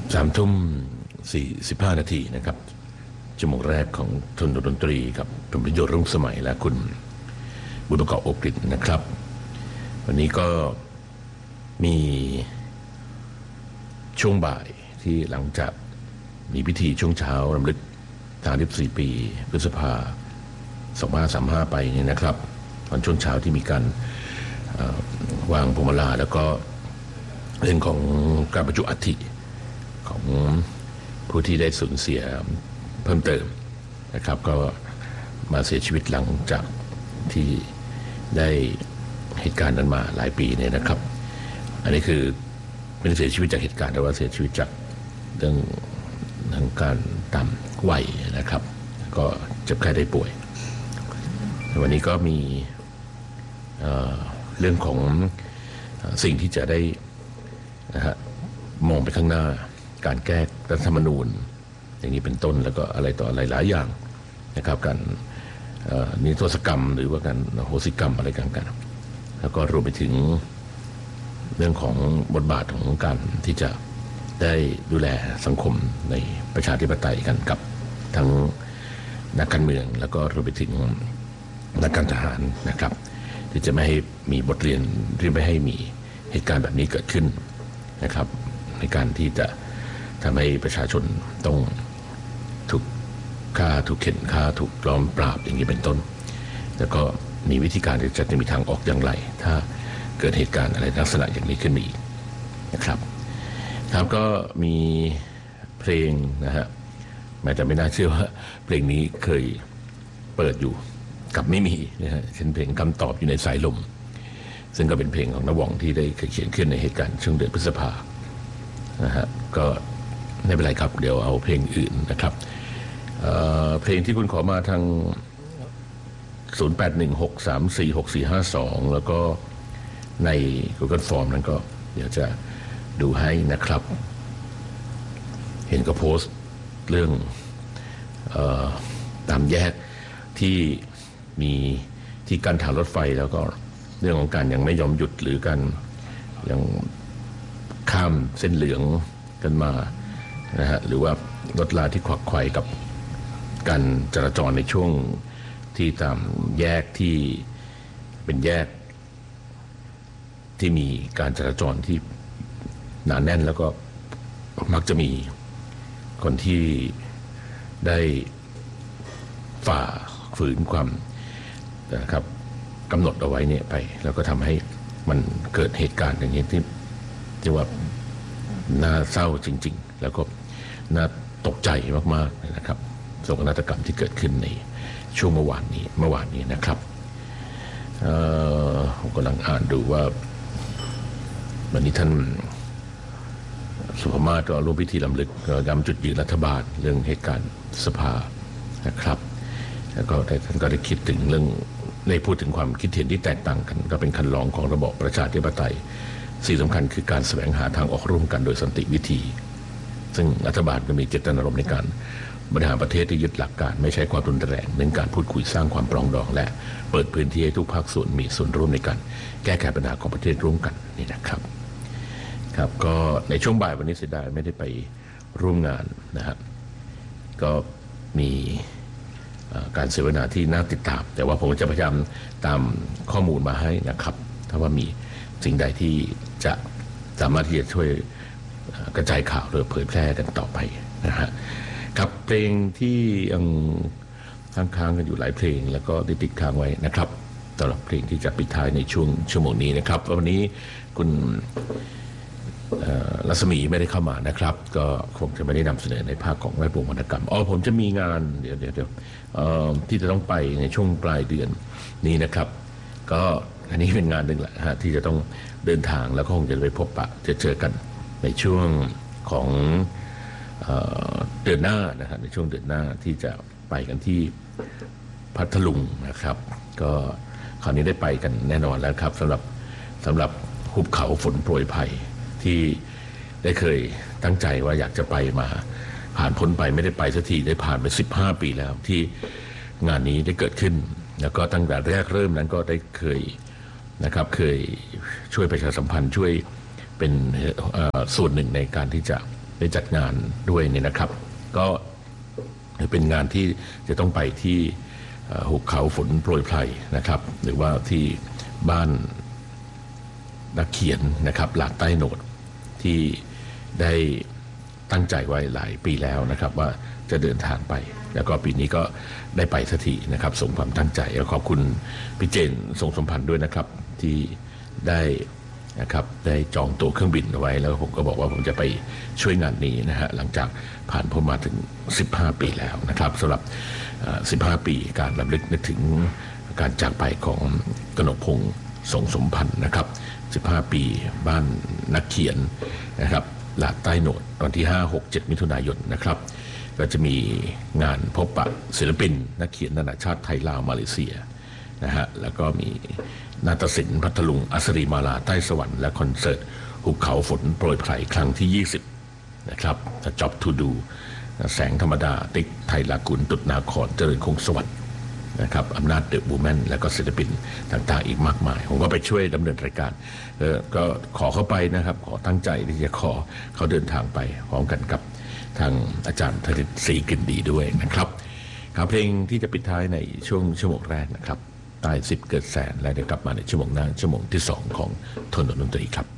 3:45 นาทีนะครับชั่วโมงแรกของทนดนตรีกับผมประโยชน์รุ่งสมัยและคุณบุญประกอบอบกฤษนะครับวันนี้ก็มีช่วงบ่ายที่หลังจากมีพิธีช่วงเช้ารำลึก34 ปีพฤษภา2535ไปเนี่ยนะครับตอนช่วงเช้าที่มีการวางพวงมาลาแล้วก็เรื่องของการบรรจุอัฐิของผู้ที่ได้สูญเสียเพิ่มเติมนะครับก็มาเสียชีวิตหลังจากที่ได้เหตุการณ์นั้นมาหลายปีเนี่ยนะครับอันนี้คือไม่ได้เสียชีวิตจากเหตุการณ์แต่ว่าเสียชีวิตจากเรื่องทางการตามวัยนะครับก็เจ็บไข้ได้ป่วยวันนี้ก็มีเรื่องของสิ่งที่จะได้นะฮะมองไปข้างหน้าการแก้รัฐธรรมนูญอย่างนี้เป็นต้นแล้วก็อะไรต่ออะไรหลายอย่างนะครับการนิรโทษกรรมหรือว่าการโหสิกรรมอะไรกันแล้วก็รวมไปถึงเรื่องของบทบาทของการที่จะได้ดูแลสังคมในประชาธิปไตยกันกับทั้งนักการเมืองแล้วก็รวมไปถึงนักการทหารนะครับที่จะไม่ให้มีบทเรียนที่ไม่ให้มีเหตุการณ์แบบนี้เกิดขึ้นนะครับในการที่จะทำให้ประชาชนต้องถูกฆ่าถูกเข็นฆ่าถูกล้อมปราบอย่างนี้เป็นต้นแล้วก็มีวิธีการที่จะมีทางออกอย่างไรถ้าเกิดเหตุการณ์อะไรลักษณะอย่างนี้ขึ้นมาอีกนะครับครับก็มีเพลงนะฮะแม้จะไม่น่าเชื่อว่าเพลงนี้เคยเปิดอยู่กับไม่มีนะฮะเป็นเพลงคำตอบอยู่ในสายลมซึ่งก็เป็นเพลงของณวงที่ได้เคยเขียนขึ้นในเหตุการณ์ช่วงเดือนพฤษภานะฮะก็ไม่เป็นไรครับเดี๋ยวเอาเพลงอื่นนะครับเพลงที่คุณขอมาทาง0816346452แล้วก็ใน Google Form นั้นก็เดี๋ยวจะดูให้นะครับเห็นก็โพสต์เรื่องตามแยกที่มีที่กั้นทางรถไฟแล้วก็เรื่องของการยังไม่ยอมหยุดหรือการยังข้ามเส้นเหลืองกันมานะฮะหรือว่ารถลาที่ขวักไขว่กับการจราจรในช่วงที่ตามแยกที่เป็นแยกที่มีการจราจรที่หนาแน่นแล้วก็มักจะมีคนที่ได้ฝ่าฝืนความนะครับกำหนดเอาไว้เนี่ยไปแล้วก็ทำให้มันเกิดเหตุการณ์อย่างนี้ที่ว่าน่าเศร้าจริงๆแล้วก็น่าตกใจมากๆนะครับโศกนาฏกรรมที่เกิดขึ้นในช่วงเมื่อวานนี้นะครับผมกำลังอ่านดูว่าวันนี้ท่านสุภมาศก็ร่วมพิธีรำลึกย้ำจุดยืนรัฐบาลเรื่องเหตุการณ์สภานะครับแล้วก็ท่านก็ได้คิดถึงเรื่องในพูดถึงความคิดเห็นที่แตกต่างกันก็เป็นคันลองของระบอบประชาธิปไตยสิ่งสำคัญคือการแสวงหาทางออกร่วมกันโดยสันติวิธีซึ่งรัฐบาลก็มีเจตนารมณ์ในการบริหารประเทศที่ยึดหลักการไม่ใช้ความรุนแรงเน้นการพูดคุยสร้างความปรองดองและเปิดพื้นที่ให้ทุกภาคส่วนมีส่วนร่วมในการแก้ไขปัญหาของประเทศร่วมกันนี่นะครับครับก็ในช่วงบ่ายวันนี้เสียดายไม่ได้ไปร่วมงานนะครับก็มีการเสวนาที่น่าติดตามแต่ว่าผมจะพยายามตามข้อมูลมาให้นะครับถ้าว่ามีสิ่งใดที่จะสามารถที่จะช่วยกระจายข่าวหรือเผยแพร่กันต่อไปนะฮะครับเพลงที่ยังค้างกันอยู่หลายเพลงแล้วก็ได้ติดค้างไว้นะครับสำหรับเพลงที่จะปิดท้ายในช่วงชั่วโมงนี้นะครับวันนี้คุณรัศมีไม่ได้เข้ามานะครับก็คงจะไม่ได้นำเสนอในภาคของแวดวงวรรณกรรมผมจะมีงานเดี๋ยวที่จะต้องไปในช่วงปลายเดือนนี้นะครับก็อันนี้เป็นงานหนึ่งแหละฮะที่จะต้องเดินทางแล้วก็คงจะไปพบปะจะเจอกันในช่วงของเดือนหน้านะครับในช่วงเดือนหน้าที่จะไปกันที่พัทลุงนะครับก็คราวนี้ได้ไปกันแน่นอนแล้วครับสำหรับหุบเขาฝนโปรยไผ่ที่ได้เคยตั้งใจว่าอยากจะไปมาผ่านพ้นไปไม่ได้ไปสักทีได้ผ่านไป15 ปีแล้วที่งานนี้ได้เกิดขึ้นแล้วก็ตั้งแต่แรกเริ่มนั้นก็ได้เคยนะครับเคยช่วยประชาสัมพันธ์ช่วยเป็นส่วนหนึ่งในการที่จะได้จัดงานด้วยเนี่ยนะครับก็เป็นงานที่จะต้องไปที่หุบเขาฝนโปรยไพรนะครับหรือว่าที่บ้านนักเขียนนะครับหลากใต้โหนดที่ได้ตั้งใจไว้หลายปีแล้วนะครับว่าจะเดินทางไปแล้วก็ปีนี้ก็ได้ไปสักทีนะครับสมความตั้งใจขอบคุณพี่เจนทรงสมพันธ์ด้วยนะครับที่ได้นะครับได้จองตั๋วเครื่องบินเอาไว้แล้วผมก็บอกว่าผมจะไปช่วยงานนี้นะฮะหลังจากผ่านพ้นมาถึง15 ปีแล้วนะครับสำหรับ15 ปีการรำลึกนึกถึงการจากไปของกนกพงษ์ทรงสมพันธ์นะครับ15 ปีบ้านนักเขียนนะครับหลากใต้โหนดวันที่5 6 7 มิถุนายนนะครับก็จะมีงานพบปะศิลปินนักเขียนนานาชาติไทยลาวมาเลเซียนะฮะแล้วก็มีนาฏศิลป์พัทลุงอัศรีมาลาใต้สวรรค์และคอนเสิร์ตหุบเขาฝนโปรยไพรครั้งที่20นะครับ Job to Do แสงธรรมดาติ๊กไทยลากุลตุดนาครเจริญคงสวัสดิ์นะครับอำนาจเดอะบูแมนและก็ศิลปินต่างๆอีกมากมายผมก็ไปช่วยดำเนินรายการก็ขอเข้าไปนะครับขอตั้งใจที่จะขอเขาเดินทางไปพร้อมกันกับทางอาจารย์ธนิตศรีกลิ่นดีด้วยนะครับเพลงที่จะปิดท้ายในช่วงชั่วโมงแรกนะครับตาย10เกิดแสนและเดี๋ยวกลับมาในชั่วโมงหน้าชั่วโมงที่2ของทนดนตรีครับ